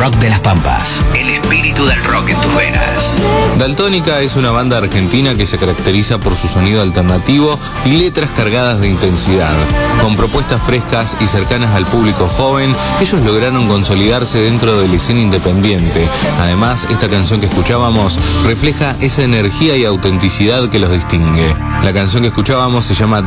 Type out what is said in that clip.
Rock de las Pampas. El espíritu del rock en tus venas. Daltónica es una banda argentina que se caracteriza por su sonido alternativo y letras cargadas de intensidad. Con propuestas frescas y cercanas al público joven, ellos lograron consolidarse dentro de la escena independiente. Además, esta canción que escuchábamos refleja esa energía y autenticidad que los distingue. La canción que escuchábamos se llama